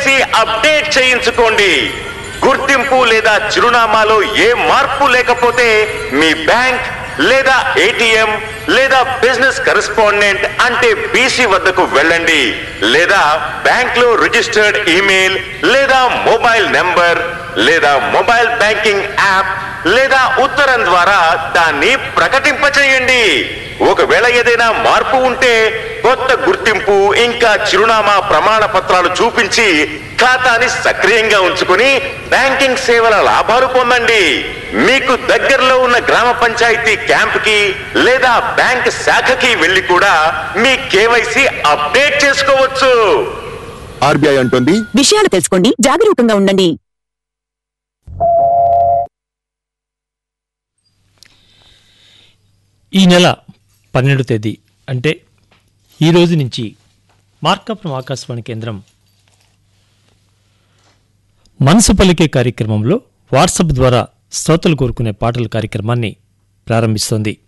KYC update చేయించుకోండి. గుర్తింపు లేదా చిరునామాలో ఏ మార్పు లేకపోతే మీ బ్యాంక్ లేదా ఏటీఎం లేదా బిజినెస్ కరెస్పాండెంట్ అంటే బీసీ వద్దకు వెళ్ళండి. లేదా బ్యాంక్ లో రిజిస్టర్డ్ ఈమెయిల్ లేదా మొబైల్ నెంబర్ లేదా మొబైల్ బ్యాంకింగ్ యాప్ లేదా ఉత్తరం ద్వారా దాన్ని ప్రకటింపచేయండి. ఒకవేళ ఏదైనా మార్పు ఉంటే కొత్త గుర్తింపు ఇంకా చిరునామా ప్రమాణ పత్రాలు చూపించి ఖాతాని సక్రియంగా ఉంచుకుని బ్యాంకింగ్ సేవల లాభాలు పొందండి. మీకు దగ్గరలో ఉన్న గ్రామ పంచాయతీ క్యాంప్ కి లేదా బ్యాంక్ శాఖకి వెళ్లి కూడా మీ కేవైసీ అప్డేట్ చేసుకోవచ్చు. ఆర్బీఐ అంటుంది, విషయాలు తెలుసుకోండి, జాగరూకంగా ఉండండి. ఈ నెల 12వ తేదీ అంటే ఈ రోజు నుంచి మార్కాపురం ఆకాశవాణి కేంద్రం మనసు పలికే కార్యక్రమంలో వాట్సాప్ ద్వారా శ్రోతలు కోరుకునే పాటల కార్యక్రమాన్ని ప్రారంభిస్తోంది.